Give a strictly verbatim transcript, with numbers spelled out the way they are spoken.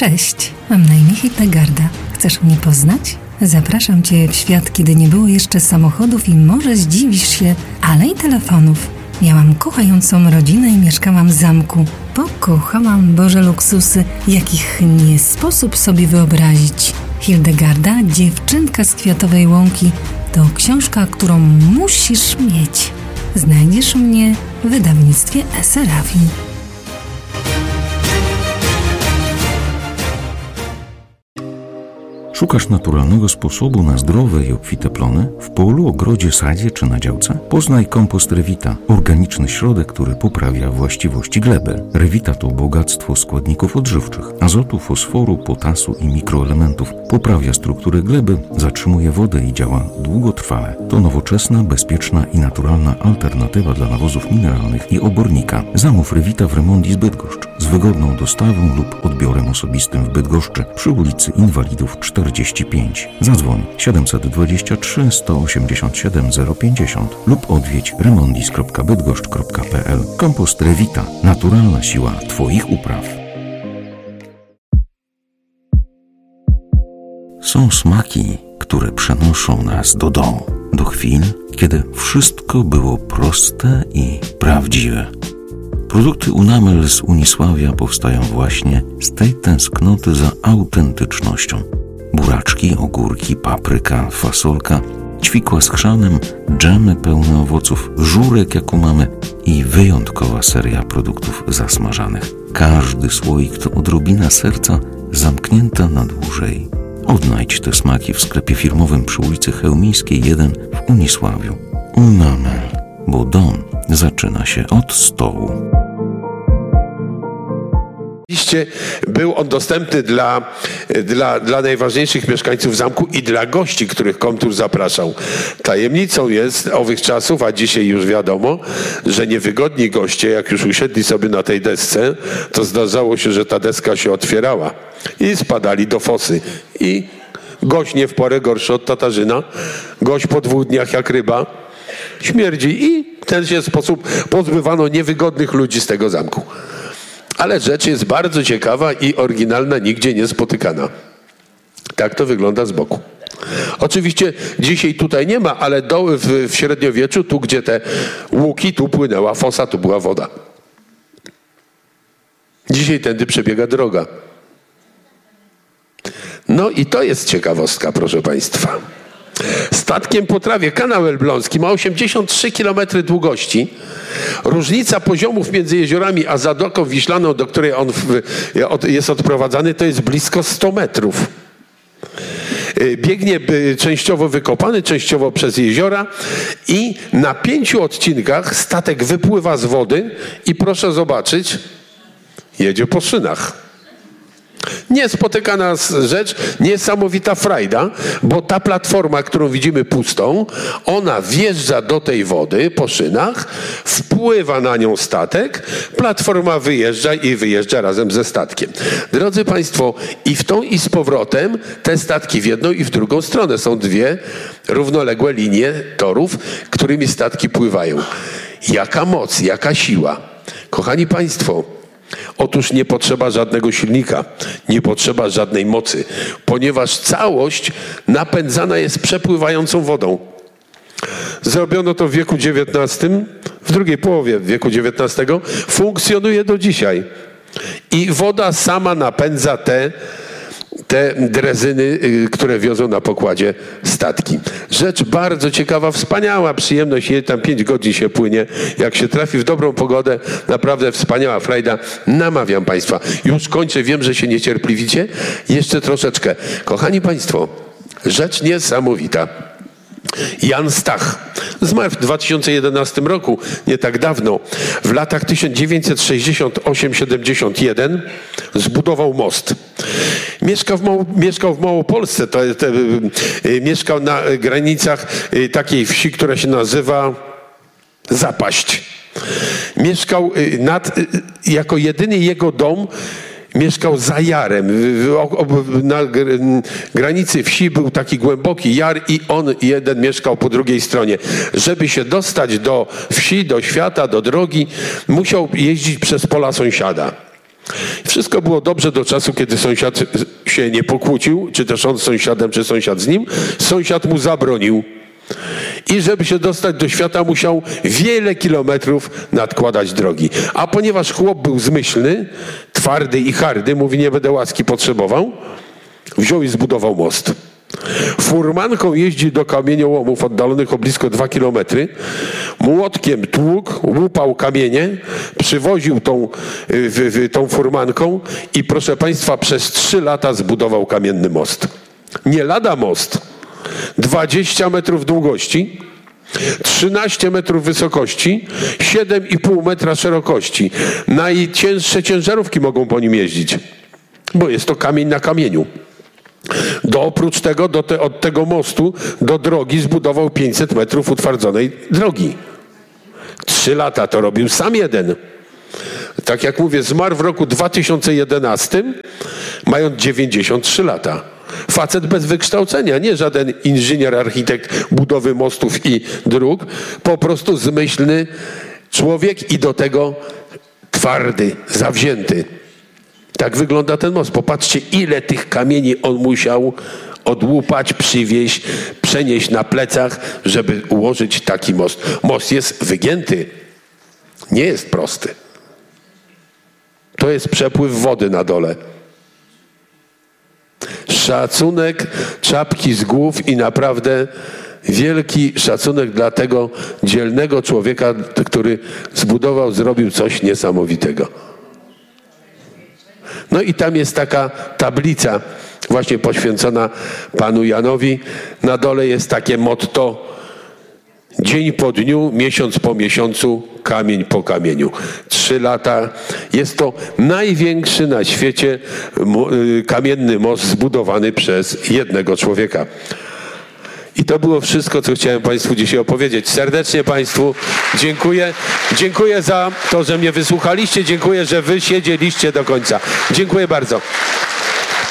Cześć, mam na imię Hildegarda. Chcesz mnie poznać? Zapraszam Cię w świat, kiedy nie było jeszcze samochodów i może zdziwisz się, ale i telefonów. Miałam kochającą rodzinę i mieszkałam w zamku. Pokochałam Boże luksusy, jakich nie sposób sobie wyobrazić. Hildegarda, dziewczynka z Kwiatowej Łąki, to książka, którą musisz mieć. Znajdziesz mnie w wydawnictwie Eserafi. Szukasz naturalnego sposobu na zdrowe i obfite plony? W polu, ogrodzie, sadzie czy na działce? Poznaj kompost Revita, organiczny środek, który poprawia właściwości gleby. Revita to bogactwo składników odżywczych, azotu, fosforu, potasu i mikroelementów. Poprawia strukturę gleby, zatrzymuje wodę i działa długotrwale. To nowoczesna, bezpieczna i naturalna alternatywa dla nawozów mineralnych i obornika. Zamów Revita w Remondis Bydgoszcz z wygodną dostawą lub odbiorem osobistym w Bydgoszczy przy ulicy Inwalidów czterdzieści pięć. Zadzwoń siedem dwa trzy, sto osiemdziesiąt siedem, zero pięćdziesiąt lub odwiedź remondis kropka bydgoszcz kropka p l. Kompost Revita. Naturalna siła Twoich upraw. Są smaki, które przenoszą nas do domu, do chwil, kiedy wszystko było proste i prawdziwe. Produkty Unamel z Unisławia powstają właśnie z tej tęsknoty za autentycznością. Buraczki, ogórki, papryka, fasolka, ćwikła z chrzanem, dżemy pełne owoców, żurek jak u mamy i wyjątkowa seria produktów zasmażanych. Każdy słoik to odrobina serca zamknięta na dłużej. Odnajdź te smaki w sklepie firmowym przy ulicy Chełmińskiej jeden w Unisławiu. Unamel, bo dom zaczyna się od stołu. Oczywiście był on dostępny dla, dla, dla najważniejszych mieszkańców zamku i dla gości, których Komtur zapraszał. Tajemnicą jest owych czasów, a dzisiaj już wiadomo, że niewygodni goście, jak już usiedli sobie na tej desce, to zdarzało się, że ta deska się otwierała i spadali do fosy. I gość nie w porę gorszy od Tatarzyna, gość po dwóch dniach jak ryba, śmierdzi i w ten się sposób pozbywano niewygodnych ludzi z tego zamku. Ale rzecz jest bardzo ciekawa i oryginalna, nigdzie nie spotykana. Tak to wygląda z boku. Oczywiście dzisiaj tutaj nie ma, ale do, w, w średniowieczu, tu gdzie te łuki, tu płynęła fosa, tu była woda. Dzisiaj tędy przebiega droga. No i to jest ciekawostka, proszę Państwa. Statkiem po trawie kanał elbląski ma osiemdziesiąt trzy kilometry długości. Różnica poziomów między jeziorami a Zatoką Wiślaną, do której on jest odprowadzany, to jest blisko sto metrów. Biegnie częściowo wykopany, częściowo przez jeziora i na pięciu odcinkach statek wypływa z wody i proszę zobaczyć, jedzie po szynach. Niespotykana rzecz, niesamowita frajda, bo ta platforma, którą widzimy pustą, ona wjeżdża do tej wody po szynach, wpływa na nią statek, platforma wyjeżdża i wyjeżdża razem ze statkiem. Drodzy Państwo, i w tą i z powrotem te statki w jedną i w drugą stronę. Są dwie równoległe linie torów, którymi statki pływają. Jaka moc, jaka siła. Kochani Państwo, otóż nie potrzeba żadnego silnika, nie potrzeba żadnej mocy, ponieważ całość napędzana jest przepływającą wodą. Zrobiono to w wieku dziewiętnastym, w drugiej połowie wieku dziewiętnastego, funkcjonuje do dzisiaj. I woda sama napędza te, te drezyny, które wiozą na pokładzie statki. Rzecz bardzo ciekawa, wspaniała przyjemność, tam pięć godzin się płynie. Jak się trafi w dobrą pogodę, naprawdę wspaniała frajda. Namawiam Państwa. Już kończę, wiem, że się niecierpliwicie. Jeszcze troszeczkę. Kochani Państwo, rzecz niesamowita. Jan Stach zmarł w dwa tysiące jedenastym roku, nie tak dawno. W latach tysiąc dziewięćset sześćdziesiąt osiem siedemdziesiąt jeden zbudował most. Mieszkał w, Mało, mieszkał w Małopolsce, to, to, y, mieszkał na granicach y, takiej wsi, która się nazywa Zapaść. Mieszkał y, nad, y, jako jedyny jego dom mieszkał za jarem. Na granicy wsi był taki głęboki jar i on jeden mieszkał po drugiej stronie. Żeby się dostać do wsi, do świata, do drogi, musiał jeździć przez pola sąsiada. Wszystko było dobrze do czasu, kiedy sąsiad się nie pokłócił, czy też on z sąsiadem, czy sąsiad z nim. Sąsiad mu zabronił. I żeby się dostać do świata, musiał wiele kilometrów nadkładać drogi. A ponieważ chłop był zmyślny, twardy i hardy, mówi, nie będę łaski potrzebował, wziął i zbudował most. Furmanką jeździł do kamieniołomów oddalonych o blisko dwa kilometry, młotkiem tłukł, łupał kamienie, przywoził tą, w, w, tą furmanką i proszę państwa, przez trzy lata zbudował kamienny most. Nie lada most, dwadzieścia metrów długości, trzynaście metrów wysokości, siedem i pół metra szerokości. Najcięższe ciężarówki mogą po nim jeździć, bo jest to kamień na kamieniu. Do, oprócz tego, do te, od tego mostu do drogi zbudował pięćset metrów utwardzonej drogi. Trzy lata to robił sam jeden. Tak jak mówię, zmarł w roku dwa tysiące jedenastym, mając dziewięćdziesiąt trzy lata. Facet bez wykształcenia, nie żaden inżynier, architekt budowy mostów i dróg, po prostu zmyślny człowiek i do tego twardy, zawzięty. Tak wygląda ten most. Popatrzcie, ile tych kamieni on musiał odłupać, przywieźć, przenieść na plecach, żeby ułożyć taki most. Most jest wygięty. Nie jest prosty. To jest przepływ wody na dole. Szacunek, czapki z głów i naprawdę wielki szacunek dla tego dzielnego człowieka, który zbudował, zrobił coś niesamowitego. No i tam jest taka tablica właśnie poświęcona panu Janowi. Na dole jest takie motto: dzień po dniu, miesiąc po miesiącu, kamień po kamieniu. Trzy lata. Jest to największy na świecie kamienny most zbudowany przez jednego człowieka. I to było wszystko, co chciałem państwu dzisiaj opowiedzieć. Serdecznie państwu dziękuję. Dziękuję za to, że mnie wysłuchaliście. Dziękuję, że wy siedzieliście do końca. Dziękuję bardzo.